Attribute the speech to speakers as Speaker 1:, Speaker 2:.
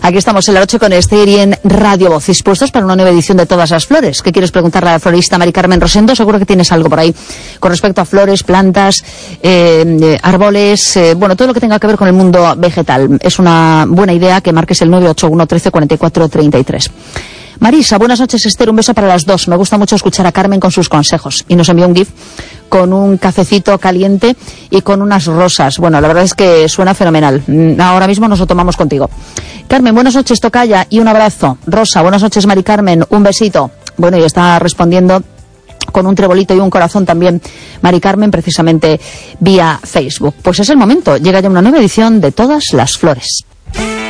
Speaker 1: Aquí estamos en la noche con Esther y en Radio Voz, dispuestos para una nueva edición de Todas las Flores. ¿Qué quieres preguntarle a la florista Mari Carmen Rosendo? Seguro que tienes algo por ahí con respecto a flores, plantas, árboles, bueno, todo lo que tenga que ver con el mundo vegetal. Es una buena idea que marques el 981 13 44 33. Marisa, buenas noches, Esther, un beso para las dos. Me gusta mucho escuchar a Carmen con sus consejos. Y nos envió un GIF con un cafecito caliente y con unas rosas. Bueno, la verdad es que suena fenomenal. Ahora mismo nos lo tomamos contigo. Carmen, buenas noches, tocaya, y un abrazo. Rosa, buenas noches, Mari Carmen, un besito. Bueno, y está respondiendo con un trebolito y un corazón también Mari Carmen, precisamente vía Facebook. Pues es el momento, llega ya una nueva edición de Todas las Flores.